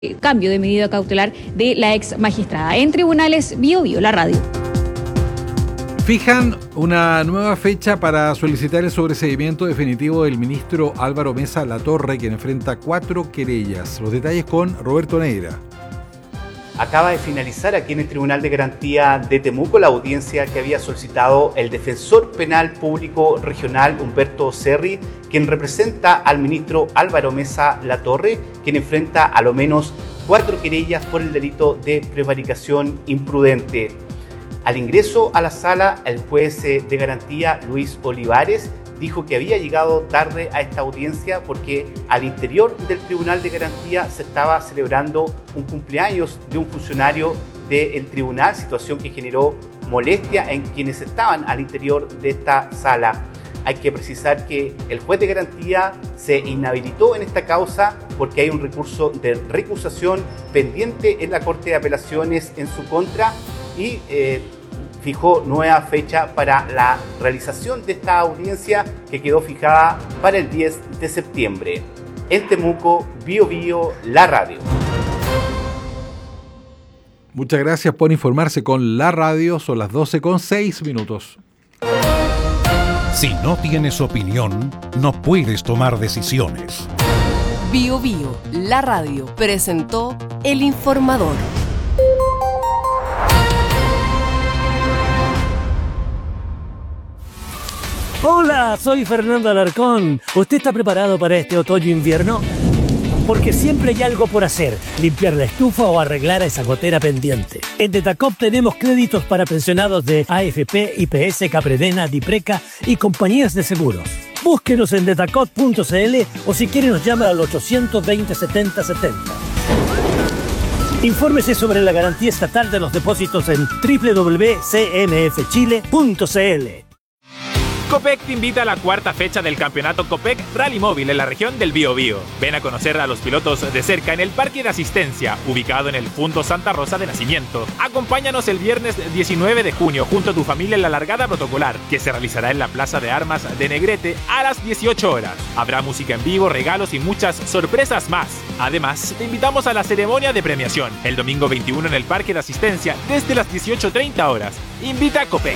cambio de medida cautelar de la ex magistrada. En tribunales, Biobío, la radio. Fijan una nueva fecha para solicitar el sobreseimiento definitivo del ministro Álvaro Mesa Latorre, quien enfrenta 4 querellas. Los detalles con Roberto Neira. Acaba de finalizar aquí en el Tribunal de Garantía de Temuco la audiencia que había solicitado el defensor penal público regional Humberto Cerri, quien representa al ministro Álvaro Mesa Latorre, quien enfrenta a lo menos 4 querellas por el delito de prevaricación imprudente. Al ingreso a la sala, el juez de garantía Luis Olivares dijo que había llegado tarde a esta audiencia porque al interior del Tribunal de Garantía se estaba celebrando un cumpleaños de un funcionario del tribunal, situación que generó molestia en quienes estaban al interior de esta sala. Hay que precisar que el juez de garantía se inhabilitó en esta causa porque hay un recurso de recusación pendiente en la Corte de Apelaciones en su contra y fijó nueva fecha para la realización de esta audiencia que quedó fijada para el 10 de septiembre. En Temuco, Biobío, la radio. Muchas gracias por informarse con la radio. Son las 12:06. Si no tienes opinión, no puedes tomar decisiones. Biobío, la radio, presentó El Informador. Hola, soy Fernando Alarcón. ¿Usted está preparado para este otoño-invierno? Porque siempre hay algo por hacer, limpiar la estufa o arreglar esa gotera pendiente. En Detacop tenemos créditos para pensionados de AFP, IPS, Capredena, Dipreca y compañías de seguros. Búsquenos en detacop.cl o si quiere nos llama al 820 70 70. Infórmese sobre la garantía estatal de los depósitos en www.cmfchile.cl. Copec te invita a la 4ª fecha del campeonato Copec Rally Móvil en la región del Biobío. Ven a conocer a los pilotos de cerca en el Parque de Asistencia, ubicado en el Fundo Santa Rosa de Nacimiento. Acompáñanos el viernes 19 de junio junto a tu familia en la largada protocolar, que se realizará en la Plaza de Armas de Negrete a las 18 horas. Habrá música en vivo, regalos y muchas sorpresas más. Además, te invitamos a la ceremonia de premiación, el domingo 21 en el Parque de Asistencia, desde las 18:30 horas. Invita a Copec.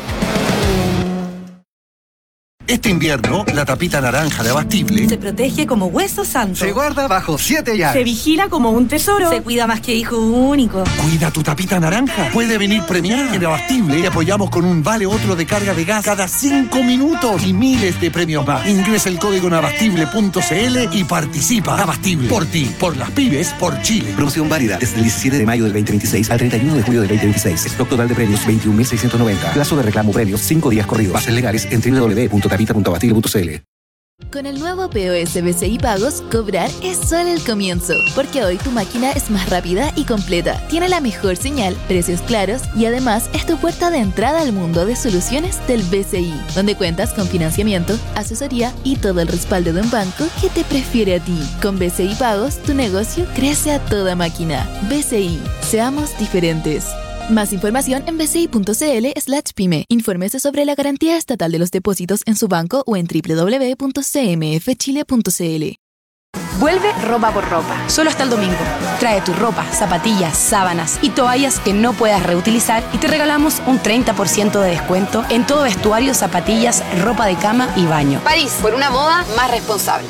Este invierno, la tapita naranja de Abastible se protege como hueso santo. Se guarda bajo 7 llaves. Se vigila como un tesoro. Se cuida más que hijo único. Cuida tu tapita naranja. Puede venir premiada. En Abastible te apoyamos con un vale otro de carga de gas cada 5 minutos y miles de premios más. Ingresa el código en abastible.cl y participa. Abastible. Por ti, por las pymes, por Chile. Promoción válida desde el 17 de mayo del 2026 al 31 de julio del 2026. Stock total de premios 21.690. Plazo de reclamo premios 5 días corridos. Bases legales en www.tapita.abastible.cl. Con el nuevo POS BCI Pagos, cobrar es solo el comienzo, porque hoy tu máquina es más rápida y completa, tiene la mejor señal, precios claros y además es tu puerta de entrada al mundo de soluciones del BCI, donde cuentas con financiamiento, asesoría y todo el respaldo de un banco que te prefiere a ti. Con BCI Pagos, tu negocio crece a toda máquina. BCI, seamos diferentes. Más información en bci.cl/pyme. Infórmese sobre la garantía estatal de los depósitos en su banco o en www.cmfchile.cl. Vuelve Ropa por Ropa, solo hasta el domingo. Trae tu ropa, zapatillas, sábanas y toallas que no puedas reutilizar y te regalamos un 30% de descuento en todo vestuario, zapatillas, ropa de cama y baño. París, por una moda más responsable.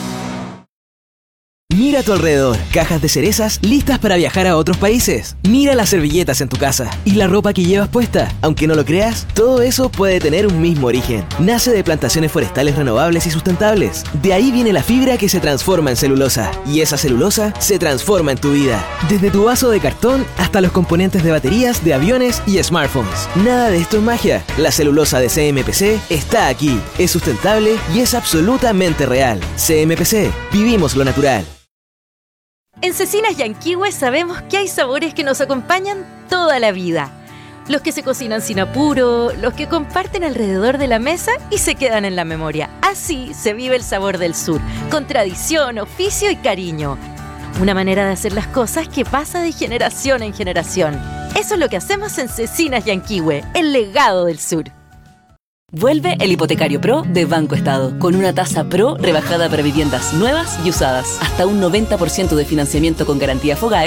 Mira a tu alrededor, cajas de cerezas listas para viajar a otros países. Mira las servilletas en tu casa y la ropa que llevas puesta. Aunque no lo creas, todo eso puede tener un mismo origen. Nace de plantaciones forestales renovables y sustentables. De ahí viene la fibra que se transforma en celulosa. Y esa celulosa se transforma en tu vida. Desde tu vaso de cartón hasta los componentes de baterías, de aviones y smartphones. Nada de esto es magia. La celulosa de CMPC está aquí. Es sustentable y es absolutamente real. CMPC, vivimos lo natural. En Cecinas Yanquihue sabemos que hay sabores que nos acompañan toda la vida. Los que se cocinan sin apuro, los que comparten alrededor de la mesa y se quedan en la memoria. Así se vive el sabor del sur, con tradición, oficio y cariño. Una manera de hacer las cosas que pasa de generación en generación. Eso es lo que hacemos en Cecinas Yanquihue, el legado del sur. Vuelve el Hipotecario Pro de Banco Estado, con una tasa Pro rebajada para viviendas nuevas y usadas. Hasta un 90% de financiamiento con garantía Fogae